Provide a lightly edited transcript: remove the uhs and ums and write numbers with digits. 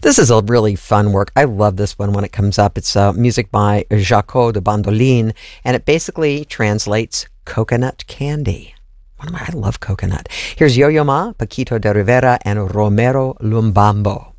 This is a really fun work. I love this one when it comes up. It's music by Jaco de Bandolin, and it basically translates coconut candy. I love coconut. Here's Yo-Yo Ma, Paquito de Rivera, and Romero Lumbambo.